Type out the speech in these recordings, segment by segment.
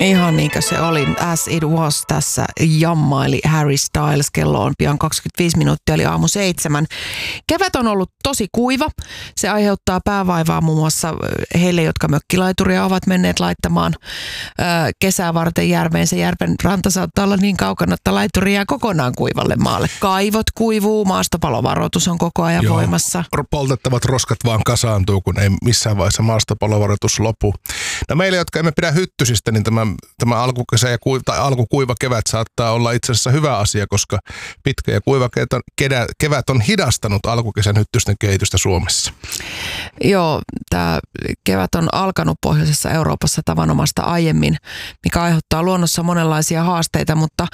Ihan niinkö se oli. As it was tässä jammaili Harry Styles. Kello on pian 25 minuuttia, eli aamu 7. Kevät on ollut tosi kuiva. Se aiheuttaa päävaivaa muun muassa heille, jotka mökkilaituria ovat menneet laittamaan kesää varten järveen. Se järven ranta saattaa olla niin kaukana, että laituri jää kokonaan kuivalle maalle. Kaivot kuivuu, maastopalovaroitus on koko ajan voimassa. Poltettavat roskat vaan kasaantuu, kun ei missään vaiheessa maastopalovaroitus lopu. No meille, jotka emme pidä hyttysistä, niin tämä alkukesä tai alkukuiva kevät saattaa olla itse asiassa hyvä asia, koska pitkä ja kuiva kevät on hidastanut alkukesän hyttysten kehitystä Suomessa. Joo, tämä kevät on alkanut pohjoisessa Euroopassa tavanomaista aiemmin, mikä aiheuttaa luonnossa monenlaisia haasteita, mutta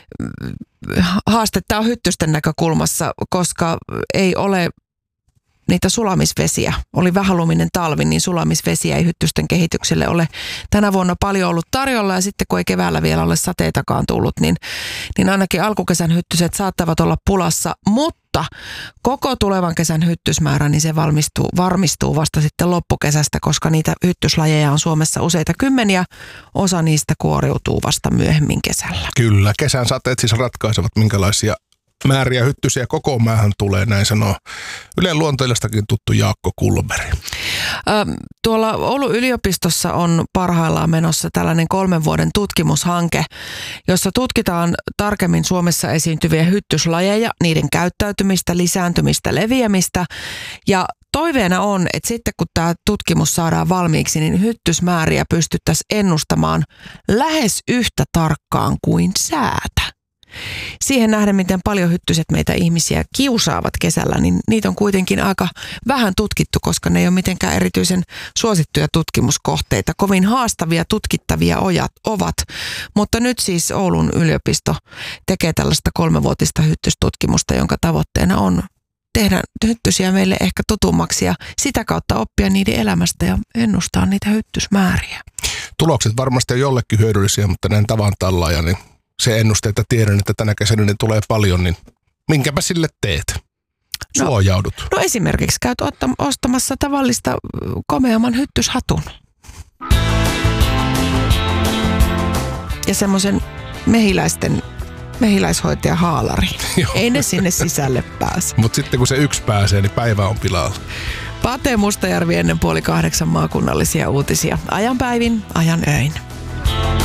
haastetta on hyttysten näkökulmassa, koska ei ole niitä sulamisvesiä. Oli vähäluminen talvi, niin sulamisvesiä ei hyttysten kehitykselle ole tänä vuonna paljon ollut tarjolla. Ja sitten kun ei keväällä vielä ole sateitakaan tullut, niin ainakin alkukesän hyttyset saattavat olla pulassa. Mutta koko tulevan kesän hyttysmäärä, niin se varmistuu vasta sitten loppukesästä, koska niitä hyttyslajeja on Suomessa useita kymmeniä. Osa niistä kuoriutuu vasta myöhemmin kesällä. Kyllä, kesän sateet siis ratkaisevat, minkälaisia määriä hyttysiä koko maahan tulee, näin sanoo Ylen luontoillastakin tuttu Jaakko Kulberi. Tuolla Oulun yliopistossa on parhaillaan menossa tällainen 3 vuoden tutkimushanke, jossa tutkitaan tarkemmin Suomessa esiintyviä hyttyslajeja, niiden käyttäytymistä, lisääntymistä, leviämistä. Ja toiveena on, että sitten kun tämä tutkimus saadaan valmiiksi, niin hyttysmääriä pystyttäisiin ennustamaan lähes yhtä tarkkaan kuin säätä. Siihen nähden, miten paljon hyttyset meitä ihmisiä kiusaavat kesällä, niin niitä on kuitenkin aika vähän tutkittu, koska ne ei ole mitenkään erityisen suosittuja tutkimuskohteita. Kovin haastavia tutkittavia ovat, mutta nyt siis Oulun yliopisto tekee tällaista 3-vuotista hyttystutkimusta, jonka tavoitteena on tehdä hyttysiä meille ehkä tutummaksi ja sitä kautta oppia niiden elämästä ja ennustaa niitä hyttysmääriä. Tulokset varmasti on jollekin hyödyllisiä, mutta näin tavan tallaaja, niin se ennuste, että tiedän, että tänä kesänä ne tulee paljon, niin minkäpä sille teet? Suojaudut. No esimerkiksi käyt ostamassa tavallista komeamman hyttyshatun. Ja semmoisen mehiläishoitajahaalari. Ei ne sinne sisälle pääse. Mutta sitten kun se yksi pääsee, niin päivä on pilalla. Pate Mustajärvi ennen 7:30 maakunnallisia uutisia. Ajan päivin, ajan öin.